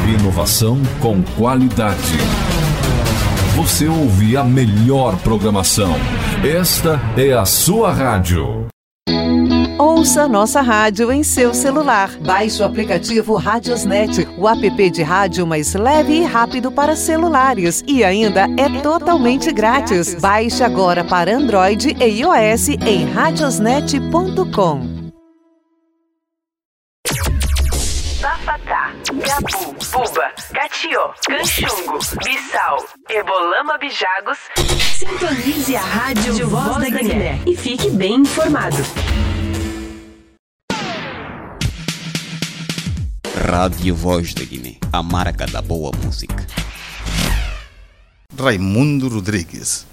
Inovação com qualidade. Você ouve a melhor programação. Esta é a sua rádio. Ouça nossa rádio em seu celular. Baixe o aplicativo Radiosnet, o app de rádio mais leve e rápido para celulares. E ainda é totalmente grátis. Baixe agora para Android e iOS em radiosnet.com. Bafatá, Gabu, Buba, Catió, Canchungo, Bissau, Ebolama Bijagos. Sintonize a Rádio Voz da Guiné e fique bem informado. Rádio Voz da Guiné, a marca da boa música. Raimundo Rodrigues,